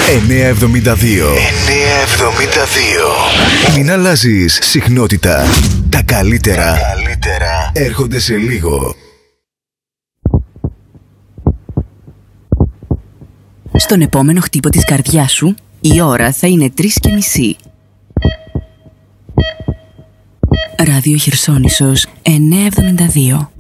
972. Μην αλλάζεις συχνότητα. Τα καλύτερα έρχονται σε λίγο. Στον επόμενο χτύπο της καρδιάς σου, η ώρα θα είναι 3:30. Ράδιο Χερσόνησος 972.